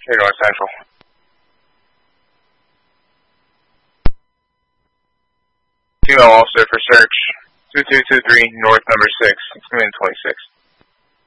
Here, North Central. Female officer for search. 2223 North number 6. It's going to be 26.